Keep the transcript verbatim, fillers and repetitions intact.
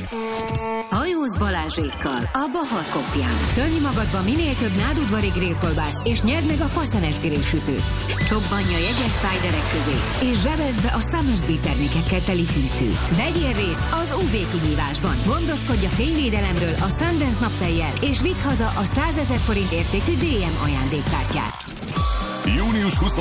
Hajóz Balázsékkal a Bahar Kopján. Törj magadba minél több nádudvari grillkolbászt, és nyerd meg a faszenes grillsütőt. Csobbanj a jegyes szájderek közé, és zsebeld be a Summersby termékekkel teli hűtőt. Vegyél részt az ú vé kihívásban. Gondoskodj a fényvédelemről a Sundance naptejjel, és vidd haza a százezer forint értékű dé em ajándékkártyát. június huszadikán